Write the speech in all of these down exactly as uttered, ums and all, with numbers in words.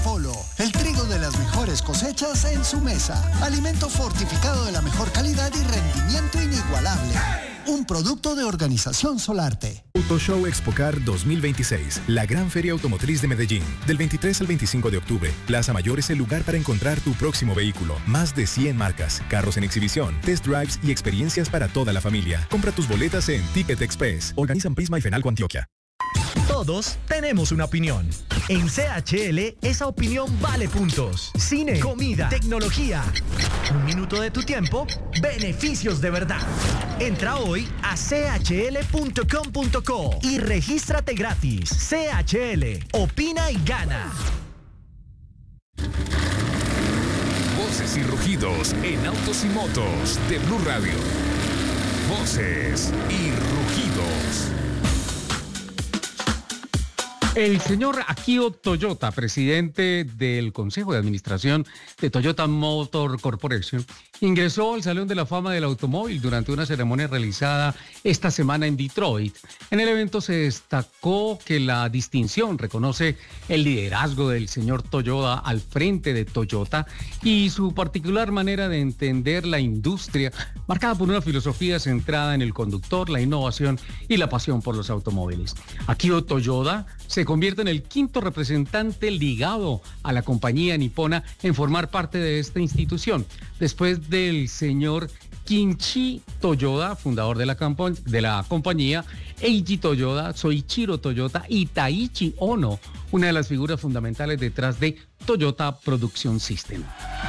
Polo, el trigo de las mejores cosechas en su mesa. Alimento fortificado de la mejor calidad y rendimiento inigualable. Un producto de Organización Solarte. Auto Show Expocar dos mil veintiséis, la gran feria automotriz de Medellín. Del veintitrés al veinticinco de octubre, Plaza Mayor es el lugar para encontrar tu próximo vehículo. Más de cien marcas, carros en exhibición, test drives y experiencias para toda la familia. Compra tus boletas en Ticket Express. Organizan Prisma y Fenalco Antioquia. Todos tenemos una opinión. En C H L, esa opinión vale puntos. Cine, comida, tecnología. Un minuto de tu tiempo, beneficios de verdad. Entra hoy a c h l punto com punto co y regístrate gratis. C H L, opina y gana. Voces y rugidos en autos y motos de Blue Radio. Voces y rugidos. El señor Akio Toyoda, presidente del Consejo de Administración de Toyota Motor Corporation, ingresó al Salón de la Fama del Automóvil durante una ceremonia realizada esta semana en Detroit. En el evento se destacó que la distinción reconoce el liderazgo del señor Toyoda al frente de Toyota y su particular manera de entender la industria, marcada por una filosofía centrada en el conductor, la innovación y la pasión por los automóviles. Akio Toyoda se convierte en el quinto representante ligado a la compañía nipona en formar parte de esta institución, después del señor Kinchi Toyoda, fundador de la, de la compañía, Eiji Toyoda, Soichiro Toyota y Taichi Ono, una de las figuras fundamentales detrás de Toyota Production System.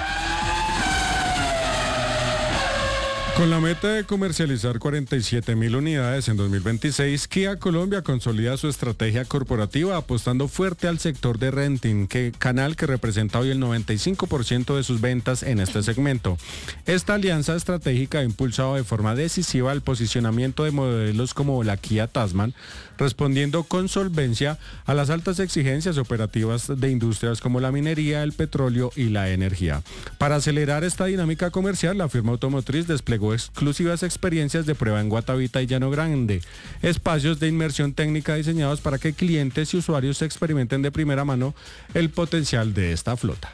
Con la meta de comercializar cuarenta y siete mil unidades en dos mil veintiséis, Kia Colombia consolida su estrategia corporativa apostando fuerte al sector de renting, que, canal que representa hoy el noventa y cinco por ciento de sus ventas en este segmento. Esta alianza estratégica ha impulsado de forma decisiva el posicionamiento de modelos como la Kia Tasman, respondiendo con solvencia a las altas exigencias operativas de industrias como la minería, el petróleo y la energía. Para acelerar esta dinámica comercial, la firma automotriz desplegó exclusivas experiencias de prueba en Guatavita y Llano Grande, espacios de inmersión técnica diseñados para que clientes y usuarios experimenten de primera mano el potencial de esta flota.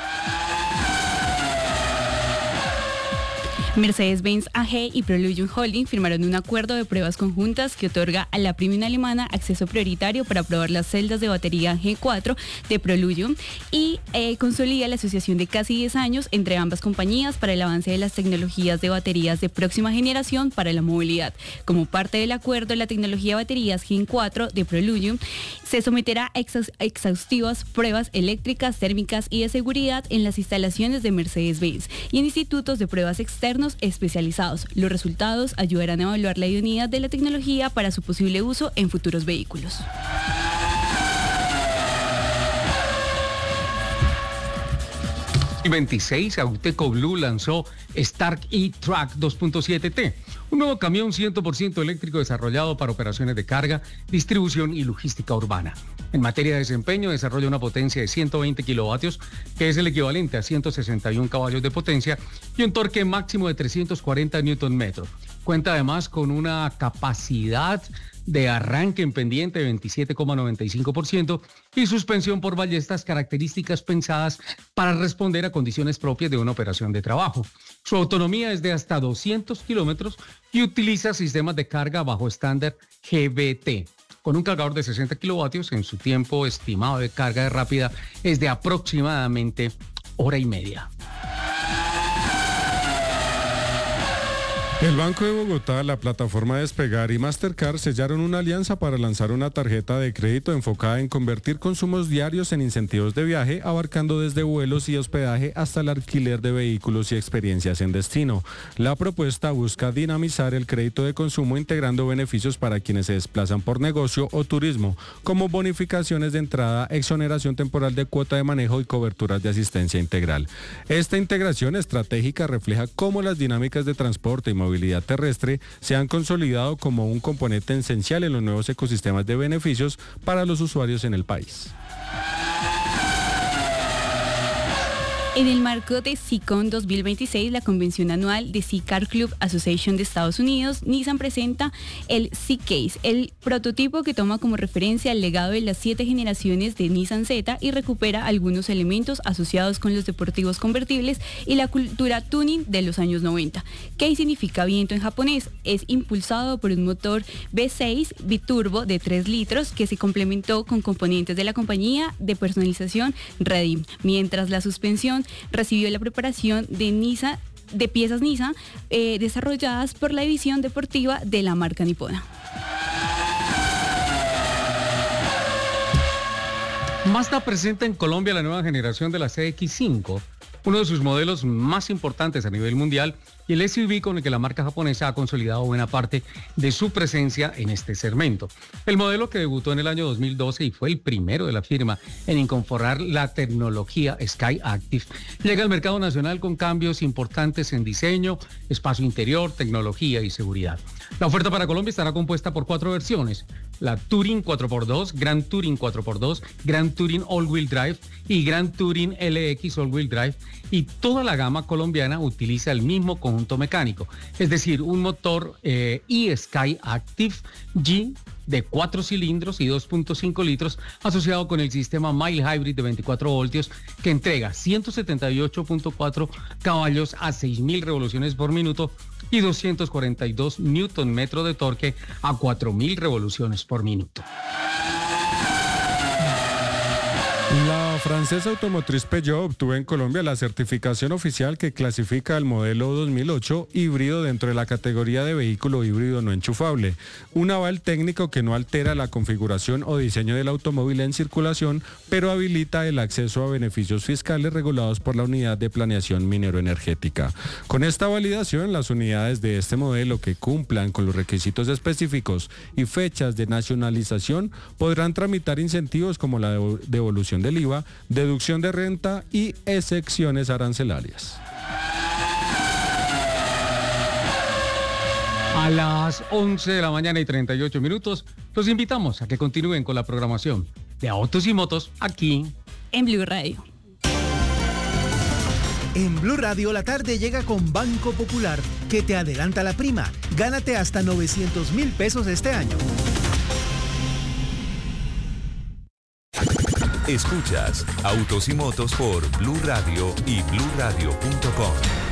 Mercedes-Benz A G y Prolusion Holding firmaron un acuerdo de pruebas conjuntas que otorga a la premium alemana acceso prioritario para probar las celdas de batería G cuatro de Prolusion y eh, consolida la asociación de casi diez años entre ambas compañías para el avance de las tecnologías de baterías de próxima generación para la movilidad. Como parte del acuerdo, la tecnología de baterías Gen cuatro de Prolusion se someterá a exa- exhaustivas pruebas eléctricas, térmicas y de seguridad en las instalaciones de Mercedes-Benz y en institutos de pruebas externos especializados. Los resultados ayudarán a evaluar la idoneidad de la tecnología para su posible uso en futuros vehículos. veintiséis, Auteco Blue lanzó Stark E-Track dos punto siete T, un nuevo camión cien por ciento eléctrico desarrollado para operaciones de carga, distribución y logística urbana. En materia de desempeño, desarrolla una potencia de ciento veinte kilovatios, que es el equivalente a ciento sesenta y uno caballos de potencia, y un torque máximo de trescientos cuarenta newton metros. Cuenta además con una capacidad de arranque en pendiente de veintisiete coma noventa y cinco por ciento y suspensión por ballestas, características pensadas para responder a condiciones propias de una operación de trabajo. Su autonomía es de hasta doscientos kilómetros y utiliza sistemas de carga bajo estándar G B T. Con un cargador de sesenta kilovatios, en su tiempo estimado de carga rápida es de aproximadamente hora y media. El Banco de Bogotá, la plataforma Despegar y Mastercard sellaron una alianza para lanzar una tarjeta de crédito enfocada en convertir consumos diarios en incentivos de viaje, abarcando desde vuelos y hospedaje hasta el alquiler de vehículos y experiencias en destino. La propuesta busca dinamizar el crédito de consumo integrando beneficios para quienes se desplazan por negocio o turismo, como bonificaciones de entrada, exoneración temporal de cuota de manejo y coberturas de asistencia integral. Esta integración estratégica refleja cómo las dinámicas de transporte y movilidad movilidad terrestre se han consolidado como un componente esencial en los nuevos ecosistemas de beneficios para los usuarios en el país. En el marco de SICON dos mil veintiséis, la convención anual de C-Car Club Association de Estados Unidos, Nissan presenta el C-Case, el prototipo que toma como referencia el legado de las siete generaciones de Nissan Z y recupera algunos elementos asociados con los deportivos convertibles y la cultura tuning de los años noventa. Case significa viento en japonés. Es impulsado por un motor V seis biturbo de tres litros que se complementó con componentes de la compañía de personalización Redim, mientras la suspensión recibió la preparación de Nissan de piezas Nissan eh, desarrolladas por la división deportiva de la marca nipona. Mazda presenta en Colombia la nueva generación de la C X cinco, uno de sus modelos más importantes a nivel mundial y el S U V con el que la marca japonesa ha consolidado buena parte de su presencia en este segmento. El modelo, que debutó en el año dos mil doce y fue el primero de la firma en incorporar la tecnología Sky Active, llega al mercado nacional con cambios importantes en diseño, espacio interior, tecnología y seguridad. La oferta para Colombia estará compuesta por cuatro versiones: la Touring cuatro por dos, Grand Touring cuatro por dos, Grand Touring All-Wheel Drive y Grand Touring L X All-Wheel Drive, y toda la gama colombiana utiliza el mismo conjunto mecánico, es decir, un motor eh, e-Sky Active G de cuatro cilindros y dos punto cinco litros asociado con el sistema Mild Hybrid de veinticuatro voltios que entrega ciento setenta y ocho punto cuatro caballos a seis mil revoluciones por minuto y doscientos cuarenta y dos newton metro de torque a cuatro mil revoluciones por minuto. La francesa automotriz Peugeot obtuvo en Colombia la certificación oficial que clasifica el modelo dos mil ocho híbrido dentro de la categoría de vehículo híbrido no enchufable, un aval técnico que no altera la configuración o diseño del automóvil en circulación, pero habilita el acceso a beneficios fiscales regulados por la Unidad de Planeación Minero-Energética. Con esta validación, las unidades de este modelo que cumplan con los requisitos específicos y fechas de nacionalización podrán tramitar incentivos como la devolución del I V A, deducción de renta y excepciones arancelarias. A las once de la mañana y treinta y ocho minutos, los invitamos a que continúen con la programación de Autos y Motos aquí en Blue Radio. En Blue Radio la tarde llega con Banco Popular, que te adelanta la prima. Gánate hasta novecientos mil pesos este año. Escuchas Autos y Motos por Blue Radio y blue radio punto com.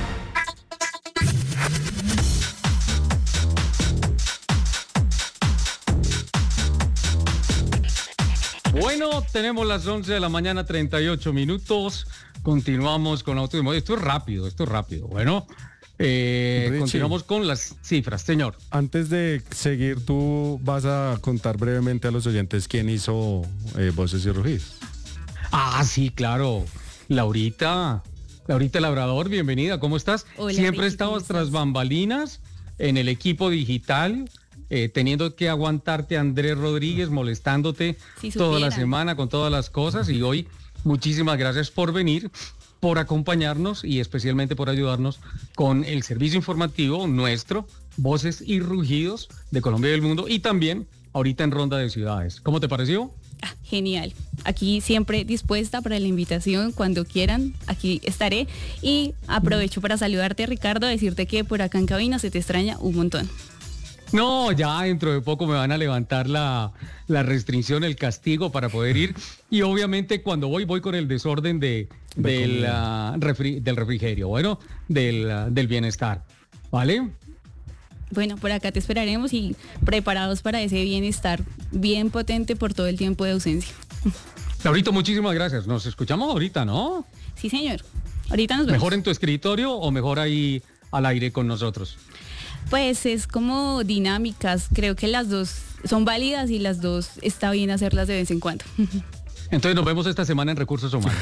Bueno, tenemos las once de la mañana, treinta y ocho minutos. Continuamos con Autos y Motos. Esto es rápido, esto es rápido. Bueno, eh, continuamos con las cifras, señor. Antes de seguir, tú vas a contar brevemente a los oyentes quién hizo eh, Voces y Rugidos. Ah, sí, claro. Laurita, Laurita Labrador, bienvenida, ¿cómo estás? Hola, Siempre Ricky, estabas ¿cómo tras estás? bambalinas en el equipo digital, eh, teniendo que aguantarte a Andrés Rodríguez, molestándote Si toda la supieran. semana con todas las cosas, y hoy muchísimas gracias por venir, por acompañarnos y especialmente por ayudarnos con el servicio informativo nuestro, Voces y Rugidos de Colombia y del Mundo, y también ahorita en Ronda de Ciudades. ¿Cómo te pareció? Ah, genial. Aquí siempre dispuesta para la invitación cuando quieran. Aquí estaré y aprovecho para saludarte, Ricardo, decirte que por acá en cabina se te extraña un montón. No, ya dentro de poco me van a levantar la, la restricción, el castigo para poder ir. Y obviamente cuando voy, voy con el desorden de, del, uh, refri- del refrigerio, bueno, del, uh, del bienestar. ¿Vale? Bueno, por acá te esperaremos y preparados para ese bienestar bien potente por todo el tiempo de ausencia. Laurito, muchísimas gracias. Nos escuchamos ahorita, ¿no? Sí, señor. Ahorita nos vemos. ¿Mejor en tu escritorio o mejor ahí al aire con nosotros? Pues es como dinámicas. Creo que las dos son válidas y las dos está bien hacerlas de vez en cuando. Entonces nos vemos esta semana en Recursos Humanos,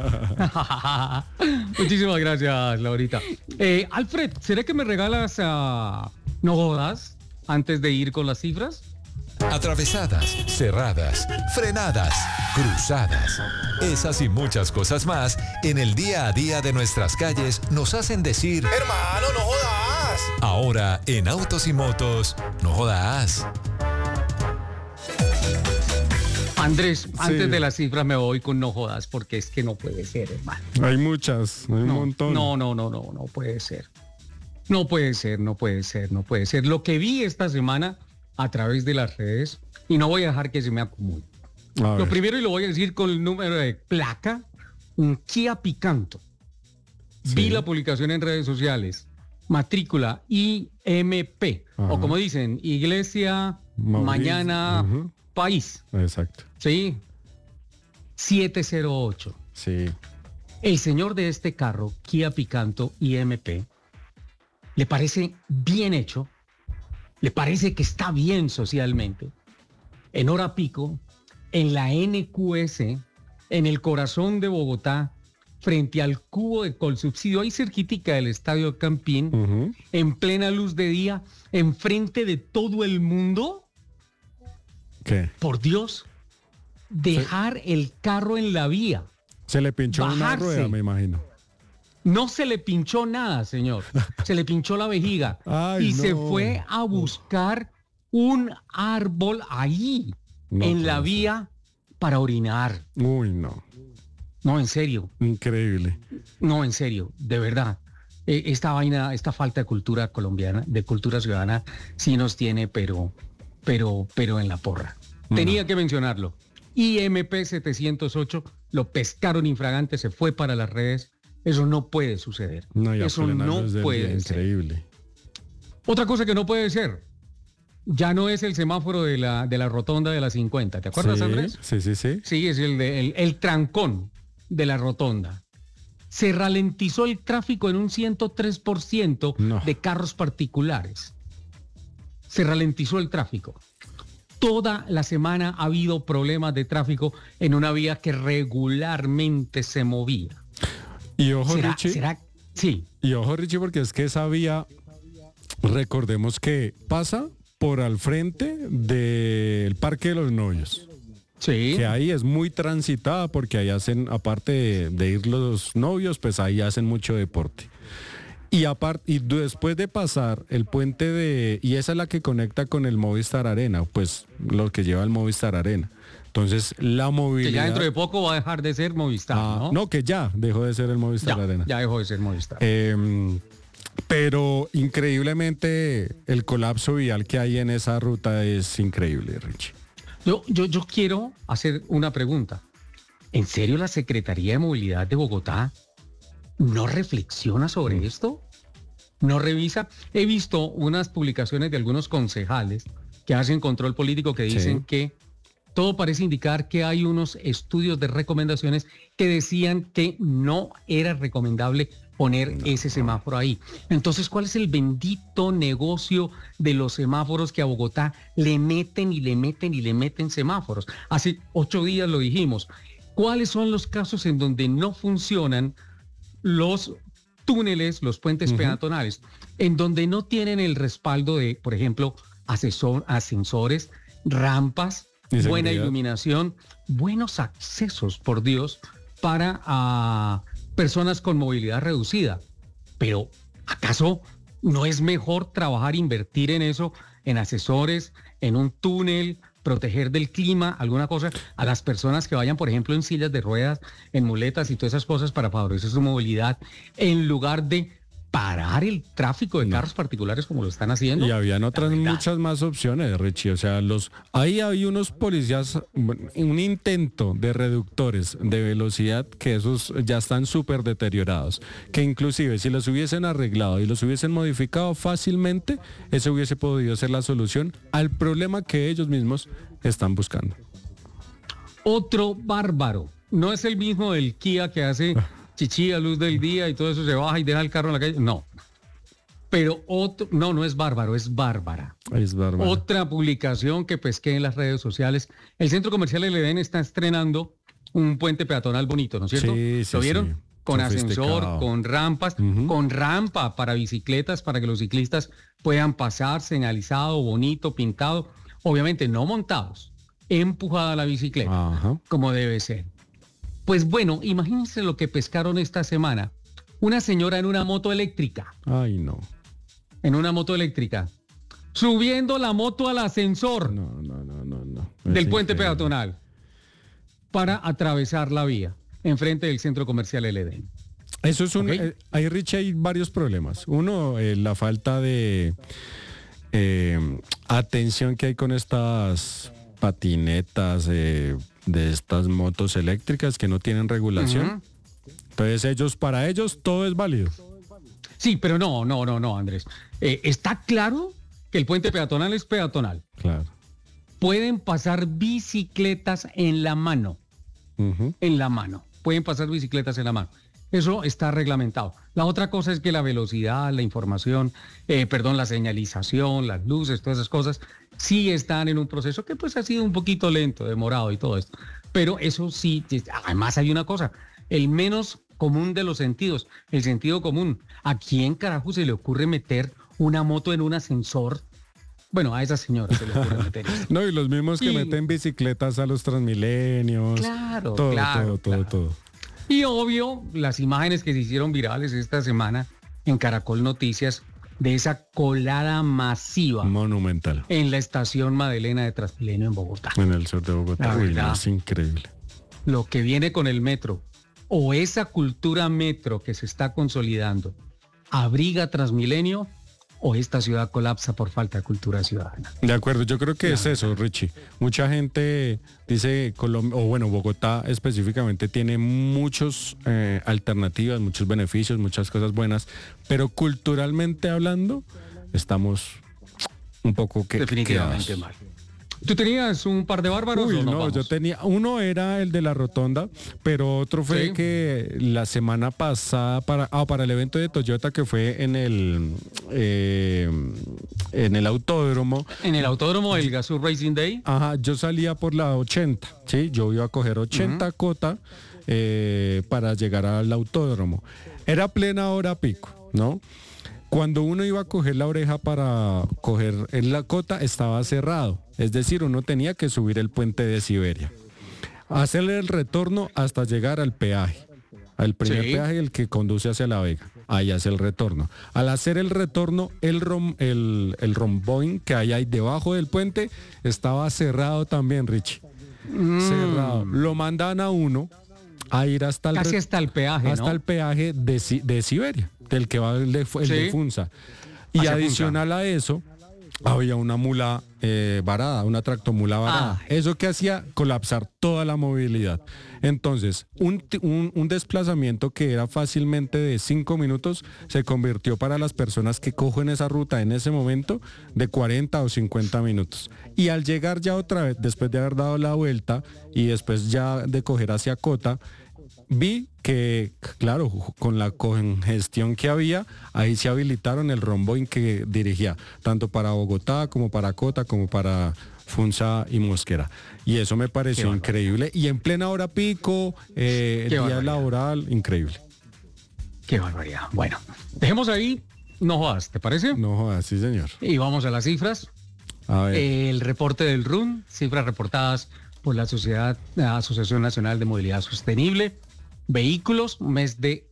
¿ok? Muchísimas gracias, Laurita. Eh, Alfred, ¿será que me regalas uh, no jodas antes de ir con las cifras? Atravesadas, cerradas, frenadas, cruzadas. Esas y muchas cosas más en el día a día de nuestras calles nos hacen decir: ¡hermano, no jodas! Ahora en Autos y Motos, no jodas. Andrés, antes Sí. de las cifras me voy con no jodas, porque es que no puede ser, hermano. Hay muchas, hay un No, montón. no, no, no, no, no puede ser. No puede ser, no puede ser, no puede ser. Lo que vi esta semana a través de las redes, y no voy a dejar que se me acumule. A Lo ver. primero, y lo voy a decir con el número de placa, un Kia Picanto. Sí. Vi la publicación en redes sociales, matrícula I M P, Ajá. o como dicen, Iglesia Mauricio, Mañana ujú. País, Exacto. ¿sí? siete cero ocho. Sí. El señor de este carro, Kia Picanto I M P, le parece bien hecho, le parece que está bien socialmente. En hora pico, en la N Q S, en el corazón de Bogotá, frente al cubo de Colsubsidio, ahí cerquitica del Estadio Campín, Ujú. en plena luz de día, enfrente de todo el mundo. ¿Qué? Por Dios, dejar el carro en la vía. Se le pinchó una Bajarse. rueda, me imagino. No se le pinchó nada, señor. Se le pinchó la vejiga. Ay, y se no. fue a buscar un árbol ahí, No en la puede ser. vía, para orinar. Uy, no. No, en serio. Increíble. No, en serio, de verdad. Eh, esta vaina, esta falta de cultura colombiana, de cultura ciudadana, sí nos tiene, pero, pero, pero en la porra. Tenía que mencionarlo. I M P setecientos ocho, lo pescaron infragante, se fue para las redes. Eso no puede suceder. No, ya Eso plena no luz del puede día, ser. increíble. Otra cosa que no puede ser, ya no es el semáforo de la, de la rotonda de la cincuenta. ¿Te acuerdas, Sí, Andrés? Sí, sí, sí. Sí, es el, de, el, el trancón de la rotonda. Se ralentizó el tráfico en un ciento tres por ciento No. de carros particulares. Se ralentizó el tráfico. Toda la semana ha habido problemas de tráfico en una vía que regularmente se movía. Y ojo, ¿Será, Richie. será? Sí. Y ojo, Richie, porque es que esa vía, recordemos que pasa por al frente del Parque de los Novios. Sí. Que ahí es muy transitada porque ahí hacen, aparte de, de ir los novios, pues ahí hacen mucho deporte. Y aparte, y después de pasar el puente de, y esa es la que conecta con el Movistar Arena, pues lo que lleva el Movistar Arena. Entonces, la movilidad. Que ya dentro de poco va a dejar de ser Movistar, Ah, ¿no? no, que ya dejó de ser el Movistar ya, Arena. ya dejó de ser Movistar. Eh, pero increíblemente el colapso vial que hay en esa ruta es increíble, Richie. Yo, yo, yo quiero hacer una pregunta. ¿En serio la Secretaría de Movilidad de Bogotá no reflexiona sobre esto? ¿No revisa? He visto unas publicaciones de algunos concejales que hacen control político que dicen Sí. que todo parece indicar que hay unos estudios de recomendaciones que decían que no era recomendable poner ese semáforo ahí. Entonces, ¿cuál es el bendito negocio de los semáforos que a Bogotá le meten y le meten y le meten semáforos? Hace ocho días lo dijimos. ¿Cuáles son los casos en donde no funcionan los túneles, los puentes Ujú. peatonales, en donde no tienen el respaldo de, por ejemplo, asesor, ascensores, rampas, Y buena seguridad. iluminación, buenos accesos, por Dios, para ah, personas con movilidad reducida? Pero, ¿acaso no es mejor trabajar, invertir en eso, en asesores, en un túnel, proteger del clima, alguna cosa, a las personas que vayan, por ejemplo, en sillas de ruedas, en muletas y todas esas cosas para favorecer su movilidad, en lugar de parar el tráfico de carros particulares como lo están haciendo? Y habían otras La verdad. muchas más opciones, Richie. O sea, los ahí hay unos policías, bueno, un intento de reductores de velocidad que esos ya están súper deteriorados. Que inclusive si los hubiesen arreglado y los hubiesen modificado fácilmente, eso hubiese podido ser la solución al problema que ellos mismos están buscando. Otro bárbaro. No es el mismo del Kia que hace chichi a luz del día y todo eso, se baja y deja el carro en la calle. No. Pero otro, no, no es bárbaro, es bárbara. Es bárbaro. Otra publicación que pesqué en las redes sociales. El Centro Comercial El Edén está estrenando un puente peatonal bonito, ¿no es cierto? Sí, sí, ¿Lo vieron? sí. Con ascensor, Sofisticado. con rampas, Ujú. con rampa para bicicletas, para que los ciclistas puedan pasar, señalizado, bonito, pintado. Obviamente no montados, empujada la bicicleta, Ajá. como debe ser. Pues bueno, imagínense lo que pescaron esta semana. Una señora en una moto eléctrica, Ay, no. en una moto eléctrica, subiendo la moto al ascensor No, no, no, no, no. del Es puente increíble. peatonal. para atravesar la vía enfrente del centro comercial El Edén. Eso es un... ¿Okay? Eh, ahí, Richie, hay varios problemas. Uno, eh, la falta de eh, atención que hay con estas patinetas, eh, de estas motos eléctricas que no tienen regulación. Uh-huh. Entonces ellos, para ellos, todo es válido. Sí, pero no, no, no, no, Andrés. Eh, está claro que el puente peatonal es peatonal. Claro. Pueden pasar bicicletas en la mano. Uh-huh. En la mano. Pueden pasar bicicletas en la mano. Eso está reglamentado. La otra cosa es que la velocidad, la información, eh, perdón, la señalización, las luces, todas esas cosas, sí están en un proceso que pues ha sido un poquito lento, demorado y todo esto. Pero eso sí, además hay una cosa, el menos común de los sentidos, el sentido común. ¿A quién carajo se le ocurre meter una moto en un ascensor? Bueno, a esa señora se le ocurre meter eso. No, y los mismos que y... meten bicicletas a los Transmilenios. Claro, todo, claro, todo, todo, claro. todo. Y obvio, las imágenes que se hicieron virales esta semana en Caracol Noticias de esa colada masiva. Monumental. En la estación Madelena de Transmilenio en Bogotá. En el sur de Bogotá. Uy, no, es increíble. Lo que viene con el metro, o esa cultura metro que se está consolidando, abriga Transmilenio, o esta ciudad colapsa por falta de cultura ciudadana. De acuerdo, yo creo que claro. es eso, Richie. Mucha gente dice, Colombia, o bueno, Bogotá específicamente tiene muchas eh, alternativas, muchos beneficios, muchas cosas buenas, pero culturalmente hablando, estamos un poco que definitivamente quedados. mal. ¿Tú tenías un par de bárbaros? Uy, o no, no, vamos? yo tenía, uno era el de la rotonda, pero otro fue ¿Sí? que la semana pasada, para, ah, para el evento de Toyota que fue en el eh, en el autódromo. En el autódromo del Gazoo Racing Day. Ajá, yo salía por la ochenta, ¿sí? Yo iba a coger ochenta uh-huh. cota eh, para llegar al autódromo. Era plena hora pico, ¿no? Cuando uno iba a coger la oreja para coger en la cota, estaba cerrado. Es decir, uno tenía que subir el puente de Siberia. Hacerle el retorno hasta llegar al peaje. Al primer sí. peaje, el que conduce hacia La Vega. Ahí hace el retorno. Al hacer el retorno, el, rom, el, el romboin que hay ahí debajo del puente estaba cerrado también, Richie. Mm. Cerrado. Lo mandan a uno a ir hasta el... Casi hasta el peaje, Hasta ¿no? el peaje de, de Siberia, del que va el de, el sí. de Funza. Y hacia adicional Funza. A eso, había una mula eh, varada, una tractomula varada. Ah. Eso que hacía colapsar toda la movilidad. Entonces, un, un, un desplazamiento que era fácilmente de cinco minutos se convirtió para las personas que cogen esa ruta en ese momento de cuarenta o cincuenta minutos. Y al llegar ya otra vez, después de haber dado la vuelta y después ya de coger hacia Cota, vi que, claro, con la congestión que había, ahí se habilitaron el romboin que dirigía tanto para Bogotá como para Cota como para Funza y Mosquera. Y eso me pareció increíble. Y en plena hora pico, eh, el día barbaridad. laboral, increíble. Qué barbaridad. Bueno, dejemos ahí, no jodas, ¿te parece? No jodas, sí señor. Y vamos a las cifras. A ver. El reporte del R U N, cifras reportadas por la Sociedad, la Asociación Nacional de Movilidad Sostenible. Vehículos, mes de